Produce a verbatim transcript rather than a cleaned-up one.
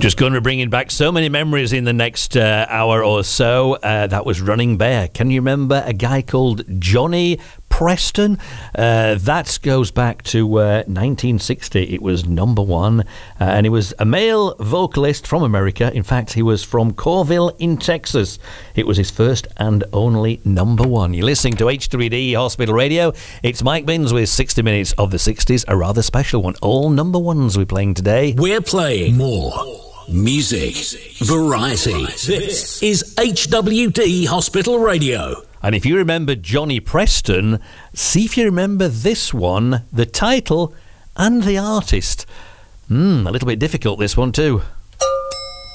Just going to be bringing back so many memories in the next uh, hour or so. Uh, that was Running Bear. Can you remember a guy called Johnny Preston? Uh, that goes back to uh, nineteen sixty. It was number one, uh, and he was a male vocalist from America. In fact, he was from Corville in Texas. It was his first and only number one. You're listening to H three D Hospital Radio. It's Mike Binns with sixty minutes of the sixties, a rather special one. All number ones we're playing today. We're playing more music, variety. This is H W D Hospital Radio. And if you remember Johnny Preston, see if you remember this one, the title and the artist. Hmm, a little bit difficult, this one too.